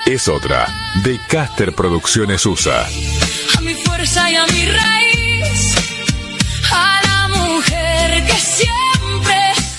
es otra, de Caster Producciones USA. A mi fuerza y a mi raíz, a la mujer que siempre.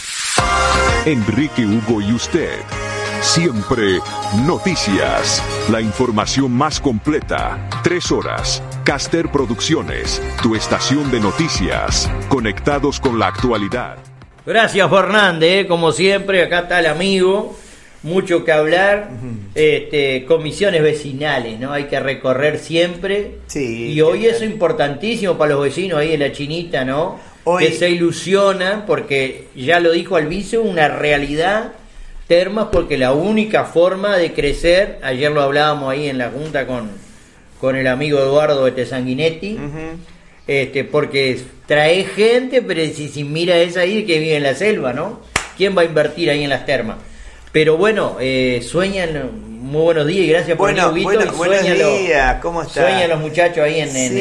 Enrique Hugo y usted. Siempre noticias. La información más completa. 3 horas. Caster Producciones, tu estación de noticias. Conectados con la actualidad. Gracias, Fernández, como siempre, acá está el amigo. Mucho que hablar. Comisiones vecinales, ¿no? Hay que recorrer siempre. Sí. Y hoy eso es importantísimo para los vecinos ahí en La Chinita, ¿no? Hoy... Que se ilusionan, porque ya lo dijo Alviso, una realidad. Termas, porque la única forma de crecer, ayer lo hablábamos ahí en la junta con el amigo Eduardo Sanguinetti, porque trae gente, pero si mira esa ahí que vive en la selva, ¿no? ¿Quién va a invertir ahí en las termas? Pero bueno, sueñan, muy buenos días y gracias por venir, Huguito. Buenos días, ¿cómo están? Sueñan los muchachos ahí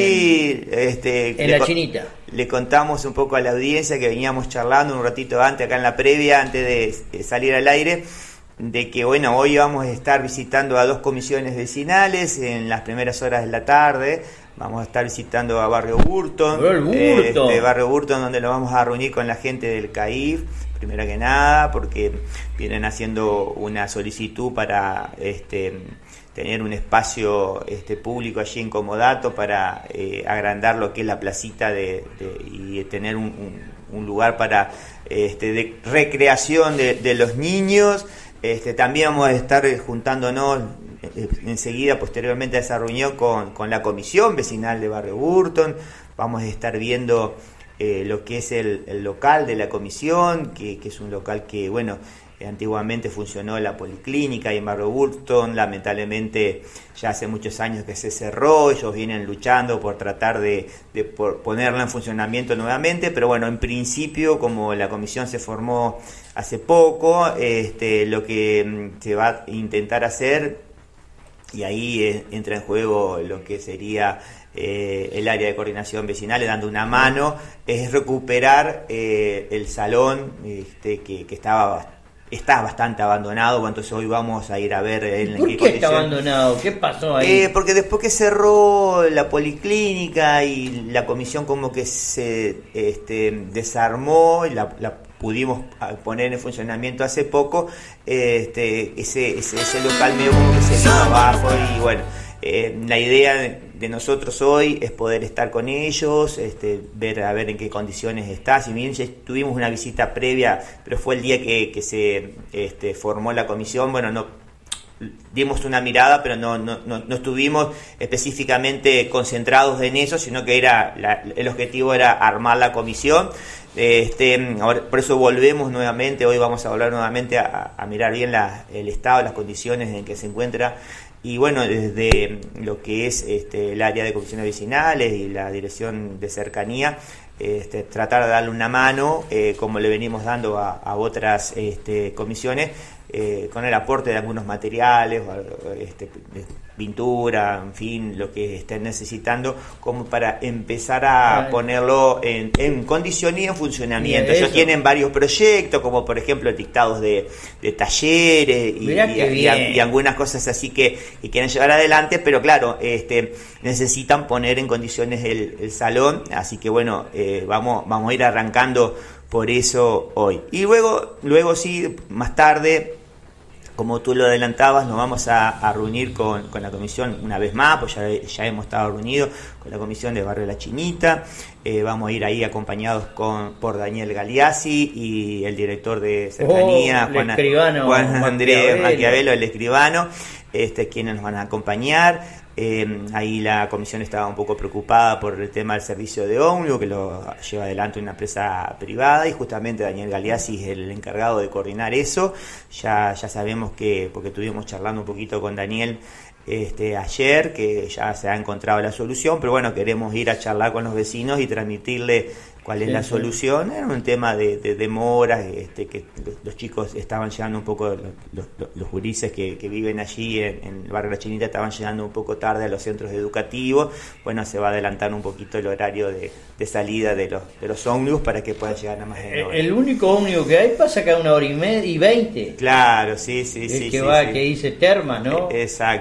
en La Chinita. Le contamos un poco a la audiencia que veníamos charlando un ratito antes, acá en la previa, antes de salir al aire, de que bueno, hoy vamos a estar visitando a 2 comisiones vecinales en las primeras horas de la tarde. Vamos a estar visitando a Barrio Burton, Barrio Burton, donde nos vamos a reunir con la gente del CAIF, primero que nada, porque vienen haciendo una solicitud para tener un espacio público allí en Comodato para agrandar lo que es la placita y tener un lugar para de recreación de los niños. También vamos a estar juntándonos enseguida, posteriormente a esa reunión, con la comisión vecinal de Barrio Burton. Vamos a estar viendo lo que es el local de la comisión, que es un local que, bueno, antiguamente funcionó la policlínica ahí en Barrio Burton. Lamentablemente ya hace muchos años que se cerró. Ellos vienen luchando por tratar de ponerla en funcionamiento nuevamente, pero bueno, en principio, como la comisión se formó hace poco, lo que se va a intentar hacer, y ahí entra en juego lo que sería el área de coordinación vecinal, dando una mano, es recuperar el salón que está bastante abandonado. Entonces hoy vamos a ir a ver ¿Por qué está abandonado? ¿Qué pasó ahí? Porque después que cerró la policlínica y la comisión como que se desarmó, y la pudimos poner en funcionamiento hace poco, ese local medio como que se vino abajo. Y bueno, la idea de nosotros hoy es poder estar con ellos, ver a ver en qué condiciones está. Si bien ya tuvimos una visita previa, pero fue el día que se formó la comisión, bueno, no dimos una mirada, pero no estuvimos específicamente concentrados en eso, sino que el objetivo era armar la comisión. Ahora, por eso volvemos nuevamente, hoy vamos a volver nuevamente a mirar bien el estado, las condiciones en que se encuentra. Y bueno, desde lo que es el área de comisiones vecinales y la dirección de cercanía, tratar de darle una mano, como le venimos dando a otras comisiones, con el aporte de algunos materiales, pintura, en fin, lo que estén necesitando, como para empezar a ponerlo en condición y en funcionamiento. Ellos tienen varios proyectos, como por ejemplo dictados de talleres y algunas cosas así que quieren llevar adelante, pero claro, necesitan poner en condiciones el salón, así que bueno, vamos a ir arrancando por eso hoy. Y luego sí, más tarde, como tú lo adelantabas, nos vamos a reunir con la comisión una vez más, pues ya hemos estado reunidos con la comisión de Barrio La Chinita. Vamos a ir ahí acompañados por Daniel Galeazzi y el director de cercanía, Juan Andrés Maquiavelo, el escribano, quienes nos van a acompañar. Ahí la comisión estaba un poco preocupada por el tema del servicio de ómnibus, que lo lleva adelante una empresa privada, y justamente Daniel Galeazzi es el encargado de coordinar eso. Ya sabemos porque estuvimos charlando un poquito con Daniel ayer, que ya se ha encontrado la solución, pero bueno, queremos ir a charlar con los vecinos y transmitirle cuál es la solución. Era un tema de demoras, que los chicos estaban llegando un poco, los gurises que viven allí en el barrio La Chinita estaban llegando un poco tarde a los centros educativos. Bueno, se va a adelantar un poquito el horario de salida de los ómnibus para que puedan llegar a más de una hora. El único ómnibus que hay pasa cada 1 hora y 20. Claro, sí. Que dice Terma, ¿no? Exacto.